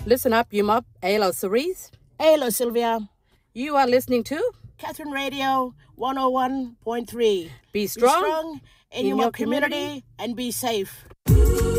Listen up, Yumup. Hello, Cerise. Hello, Sylvia. You are listening to Catherine Radio 101.3. Be Strong in your community and be safe.